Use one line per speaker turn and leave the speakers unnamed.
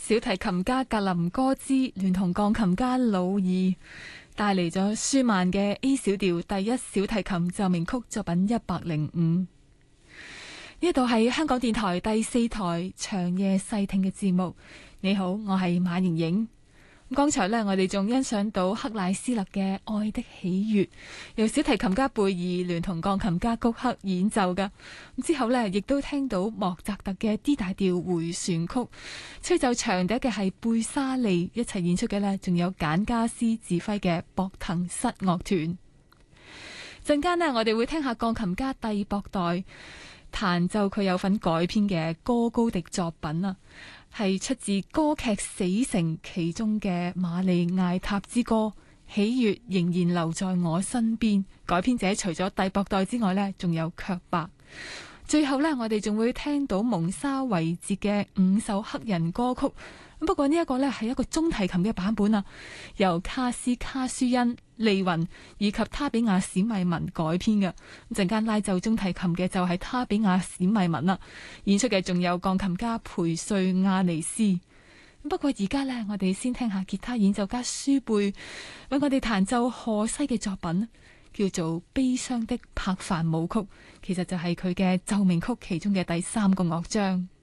小提琴家格林哥茲聯同鋼琴家魯爾帶嚟咗舒曼嘅 A 小調第一小提琴奏鳴曲作品105。呢度係香港電台第4台長夜細聽嘅節目。你好，我係馬瑩瑩。剛才呢，我哋仲欣賞到克萊斯勒嘅《愛的喜悅》，由小提琴家貝爾聯同鋼琴家谷克演奏㗎。之後呢，亦都聽到莫扎特嘅 D 大調回旋曲，吹奏長笛嘅係貝沙利，一齊演出嘅呢，仲有簡加斯指揮嘅博騰室樂團。陣間呢，我哋會聽下鋼琴家蒂博代彈奏佢有份改編嘅哥高迪作品啊，係出自歌劇《死城》其中嘅瑪麗艾塔之歌，喜悅仍然留在我身邊。改編者除咗蒂博代之外呢，仲有卻白。最後呢，我哋仲會聽到蒙沙維捷嘅5首黑人歌曲。不過呢一個呢，係一個中提琴嘅版本啊，由卡斯卡舒恩、利雲以及他比亞史密文改編嘅。陣間拉奏中提琴嘅就係他比亞史密文啦，演出嘅仲有鋼琴家培瑞亞尼斯。不過而家呢，我哋先聽下吉他演奏家舒貝為我哋彈奏賀西嘅作品，叫做《悲傷的柏凡舞曲》，其實就係佢嘅奏鳴曲其中嘅第3個樂章。